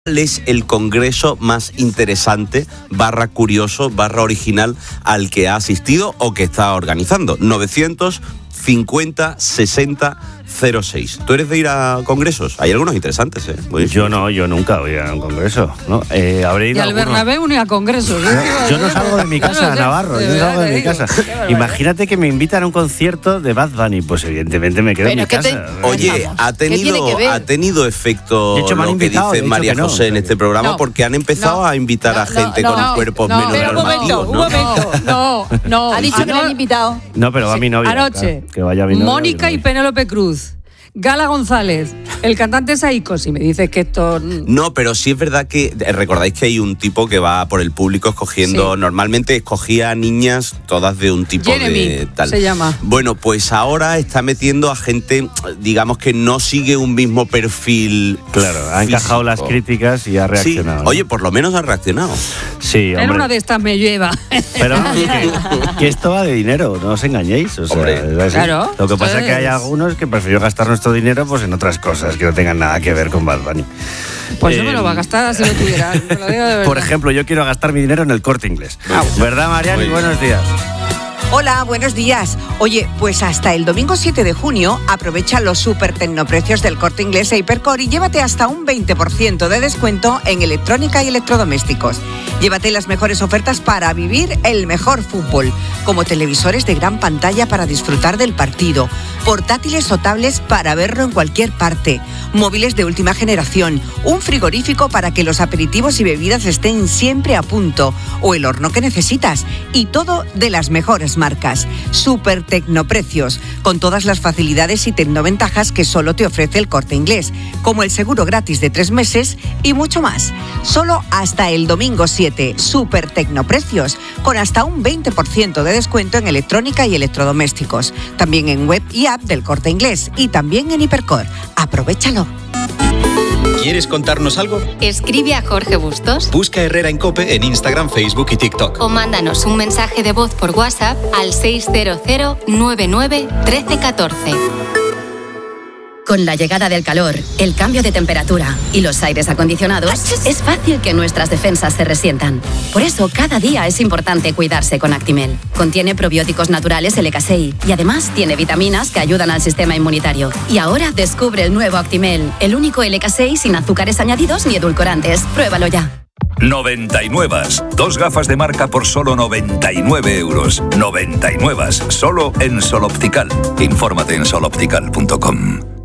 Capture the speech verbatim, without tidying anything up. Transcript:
¿Cuál es el congreso más interesante, barra curioso, barra original al que ha asistido o que está organizando? novecientos cincuenta sesenta cero seis. ¿Tú eres de ir a congresos? Hay algunos interesantes, ¿eh? Yo no, yo nunca voy a un congreso, ¿no? Eh, habré ido y al algunos... Bernabéu ni a congresos. ¿eh? Yo no salgo de mi casa, no sé, Navarro, yo no salgo de mi casa. Imagínate que me invitan a un concierto de Bad Bunny, pues evidentemente me quedo en mi casa. Te... Oye, ha tenido, ha tenido efecto de hecho, lo que dice María no, José en este programa, no, porque han empezado no, a invitar no, a gente no, con no, cuerpos no, menos pero normativos. Un momento, ¿no? un momento. No, no. Ha dicho que le han invitado. No, pero va mi novia. Anoche, claro, que vaya mi novia, Mónica y Penélope Cruz. Gala González, el cantante Saiko, si me dices que esto... No, pero sí es verdad que, recordáis que hay un tipo que va por el público escogiendo, sí. Normalmente escogía a niñas todas de un tipo Jeremy, de tal. se llama. Bueno, pues ahora está metiendo a gente, digamos que no sigue un mismo perfil. Claro, ha encajado las críticas y ha reaccionado. Sí. ¿no? Oye, por lo menos ha reaccionado. Sí, hombre. En una de estas me lleva. Pero que, que esto va de dinero, no os engañéis. O sea, hombre, es claro. Lo que pasa es es que hay algunos que prefiero gastar nuestro dinero pues en otras cosas que no tengan nada que ver con Bad Bunny. Pues eh, yo me lo va a gastar si lo tuviera. Me lo digo de verdad. Por ejemplo, yo quiero gastar mi dinero en el Corte Inglés. Ah, ¿verdad, Mariani? Buenos días. Hola, buenos días. Oye, pues hasta el domingo siete de junio aprovecha los super tecnoprecios del Corte Inglés e Hipercor y llévate hasta un veinte por ciento de descuento en electrónica y electrodomésticos. Llévate las mejores ofertas para vivir el mejor fútbol, como televisores de gran pantalla para disfrutar del partido, portátiles o tablets para verlo en cualquier parte, móviles de última generación, un frigorífico para que los aperitivos y bebidas estén siempre a punto, o el horno que necesitas, y todo de las mejores marcas. Super tecnoprecios, con todas las facilidades y tecnoventajas que solo te ofrece el Corte Inglés, como el seguro gratis de tres meses y mucho más. Solo hasta el domingo siete, super tecnoprecios, con hasta un veinte por ciento de descuento en electrónica y electrodomésticos. También en web y app del Corte Inglés y también en Hipercor. ¡Aprovechalo! ¿Quieres contarnos algo? Escribe a Jorge Bustos. Busca Herrera en COPE en Instagram, Facebook y TikTok. O mándanos un mensaje de voz por WhatsApp al seis cero cero nueve nueve uno tres uno cuatro. Con la llegada del calor, el cambio de temperatura y los aires acondicionados, es fácil que nuestras defensas se resientan. Por eso, cada día es importante cuidarse con Actimel. Contiene probióticos naturales L K seis y además tiene vitaminas que ayudan al sistema inmunitario. Y ahora descubre el nuevo Actimel, el único L K seis sin azúcares añadidos ni edulcorantes. Pruébalo ya. noventa y nueve. Dos gafas de marca por solo noventa y nueve euros. noventa y nueve. Solo en Sol Optical. Infórmate en sol optical punto com.